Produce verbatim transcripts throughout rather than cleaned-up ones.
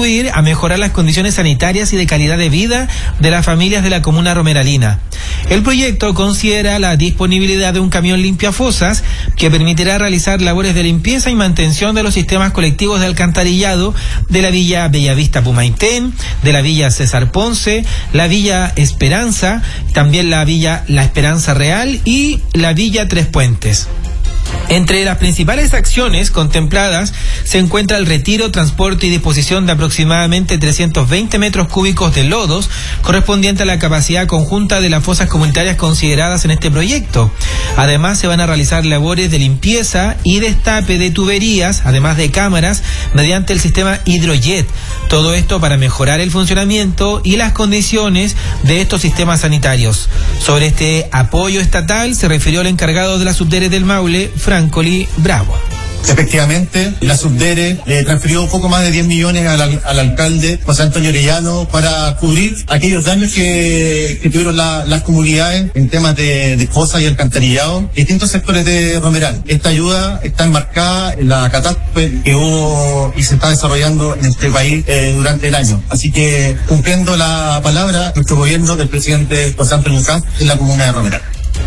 contribuir a mejorar las condiciones sanitarias y de calidad de vida de las familias de la comuna romeralina. El proyecto considera la disponibilidad de un camión limpiafosas que permitirá realizar labores de limpieza y mantención de los sistemas colectivos de alcantarillado de la Villa Bellavista Pumaitén, de la Villa César Ponce, la Villa Esperanza, también la Villa La Esperanza Real y la Villa Tres Puentes. Entre las principales acciones contempladas se encuentra el retiro, transporte y disposición de aproximadamente trescientos veinte metros cúbicos de lodos correspondiente a la capacidad conjunta de las fosas comunitarias consideradas en este proyecto. Además, se van a realizar labores de limpieza y destape de tuberías, además de cámaras, mediante el sistema Hidrojet. Todo esto para mejorar el funcionamiento y las condiciones de estos sistemas sanitarios. Sobre este apoyo estatal se refirió el encargado de la Subdere del Maule, Francoli Bravo. Efectivamente, la Subdere eh, transfirió un poco más de diez millones al, al alcalde José Antonio Orellano para cubrir aquellos daños que, que tuvieron la, las comunidades en temas de, de fosas y alcantarillado, distintos sectores de Romeral. Esta ayuda está enmarcada en la catástrofe que hubo y se está desarrollando en este país eh, durante el año. Así que, cumpliendo la palabra, nuestro gobierno del presidente José Antonio Caz en la comuna de Romeral.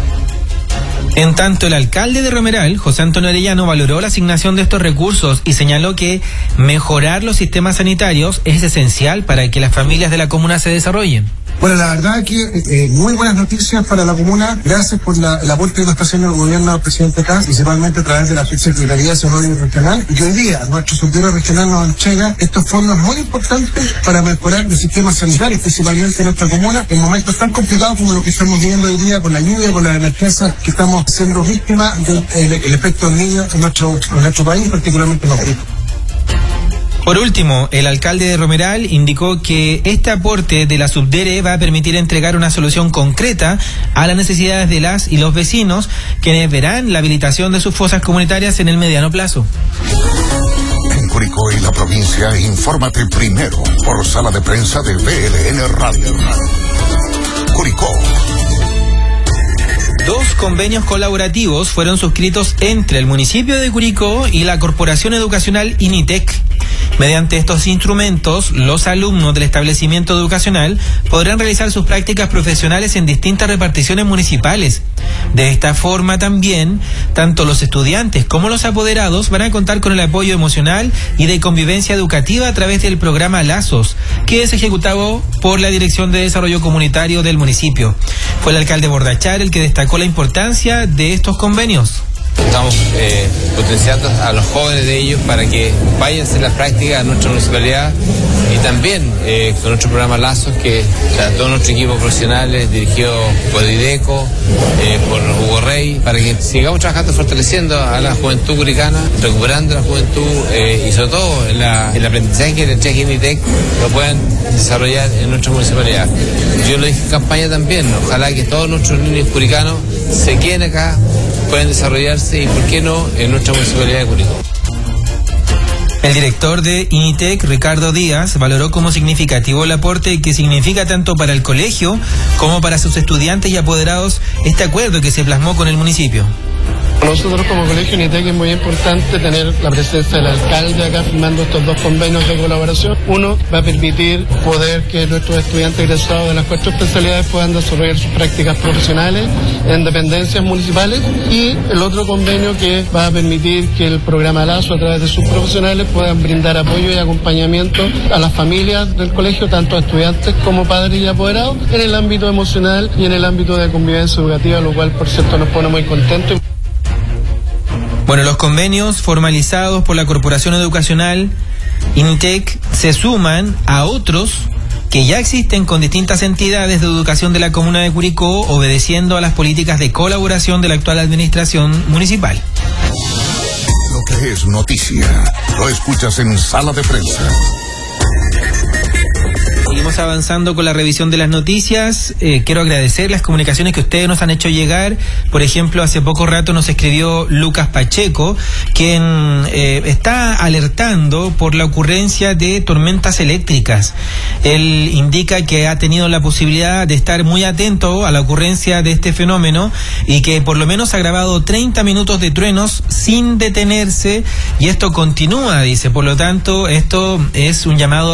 En tanto, el alcalde de Romeral, José Antonio Orellano, valoró la asignación de estos recursos y señaló que mejorar los sistemas sanitarios es esencial para que las familias de la comuna se desarrollen. Bueno, la verdad que eh, muy buenas noticias para la comuna. Gracias por la, el aporte que nos está haciendo el gobierno del presidente Caz, principalmente a través de la Subsecretaría de Desarrollo Regional, y que hoy día nuestro subdirector regional nos entrega estos fondos muy importantes para mejorar el sistema sanitario, principalmente en nuestra comuna, en momentos tan complicados como lo que estamos viviendo hoy día con la lluvia, con la emergencia que estamos siendo víctimas del el efecto del niño en nuestro, en nuestro país, particularmente en los países. Por último, el alcalde de Romeral indicó que este aporte de la Subdere va a permitir entregar una solución concreta a las necesidades de las y los vecinos, quienes verán la habilitación de sus fosas comunitarias en el mediano plazo. En Curicó y la provincia, infórmate primero por sala de prensa de B L N Radio. Curicó. Dos convenios colaborativos fueron suscritos entre el municipio de Curicó y la Corporación Educacional INITEC. Mediante estos instrumentos, los alumnos del establecimiento educacional podrán realizar sus prácticas profesionales en distintas reparticiones municipales. De esta forma también, tanto los estudiantes como los apoderados van a contar con el apoyo emocional y de convivencia educativa a través del programa Lazos, que es ejecutado por la Dirección de Desarrollo Comunitario del municipio. Fue el alcalde Bordachar el que destacó la importancia de estos convenios. Estamos eh, potenciando a los jóvenes de ellos para que vayan a hacer las prácticas a nuestra municipalidad y también eh, con nuestro programa Lazos, que o sea, todo nuestro equipo profesional es dirigido por IDECO, eh, por Hugo Rey, para que sigamos trabajando fortaleciendo a la juventud curicana, recuperando la juventud eh, y sobre todo en la, el aprendizaje de Check INITEC lo puedan desarrollar en nuestra municipalidad. Yo lo dije en campaña también, ojalá que todos nuestros niños curicanos se queden acá, pueden desarrollarse y, por qué no, en nuestra municipalidad de Curicó. El director de INITEC, Ricardo Díaz, valoró como significativo el aporte que significa tanto para el colegio como para sus estudiantes y apoderados este acuerdo que se plasmó con el municipio. Nosotros como colegio INITEC es muy importante tener la presencia del alcalde acá firmando estos dos convenios de colaboración. Uno va a permitir poder que nuestros estudiantes egresados de las cuatro especialidades puedan desarrollar sus prácticas profesionales en dependencias municipales, y el otro convenio que va a permitir que el programa Lazo, a través de sus profesionales, puedan brindar apoyo y acompañamiento a las familias del colegio, tanto a estudiantes como padres y apoderados, en el ámbito emocional y en el ámbito de convivencia educativa, lo cual por cierto nos pone muy contentos. Bueno, los convenios formalizados por la Corporación Educacional INITEC se suman a otros que ya existen con distintas entidades de educación de la comuna de Curicó, obedeciendo a las políticas de colaboración de la actual administración municipal. Lo que es noticia, lo escuchas en Sala de Prensa. Seguimos avanzando con la revisión de las noticias. Eh, quiero agradecer las comunicaciones que ustedes nos han hecho llegar. Por ejemplo, hace poco rato nos escribió Lucas Pacheco, quien eh, está alertando por la ocurrencia de tormentas eléctricas. Él indica que ha tenido la posibilidad de estar muy atento a la ocurrencia de este fenómeno y que por lo menos ha grabado treinta minutos de truenos sin detenerse, y esto continúa, dice. Por lo tanto, esto es un llamado